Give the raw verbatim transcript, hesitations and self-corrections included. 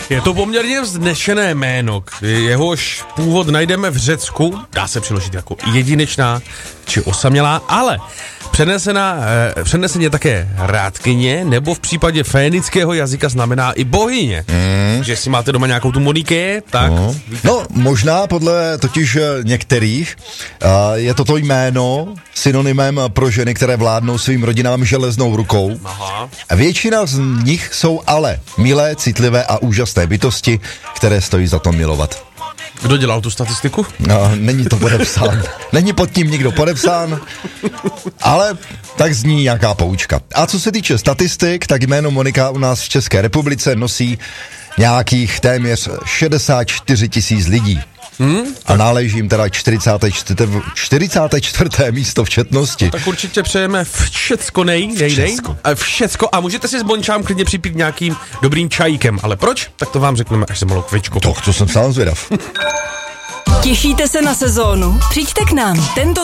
Je to poměrně vznešené jméno, jehož původ najdeme v Řecku, dá se přeložit jako jedinečná či osamělá, ale přenesená, eh, přeneseně také rádkyně, nebo v případě fénického jazyka znamená i bohyně. Mm. Že si máte doma nějakou tu Moniké, tak... No, no možná podle totiž některých uh, je toto jméno synonymem pro ženy, které vládnou svým rodinám železnou rukou. Aha. Většina z nich jsou ale milé, citlivé a úžasné bytosti, které stojí za to milovat. Kdo dělal tu statistiku? No, není to podepsán. Není pod tím nikdo podepsán, ale tak zní nějaká poučka. A co se týče statistik, tak jméno Monika u nás v České republice nosí nějakých téměř šedesát čtyři tisíc lidí. Hmm? A náleží jim teda čtyřicáté čtvrté čtyřicáté čtvrté místo v četnosti. Tak určitě přejeme všecko nej, nej, nej. A všecko. A můžete si s Bončám klidně připít nějakým dobrým čajíkem. Ale proč? Tak to vám řekneme až za malou chvíčku. To, to jsem sám zvědav. Těšíte se na sezónu? Přijďte k nám. Tento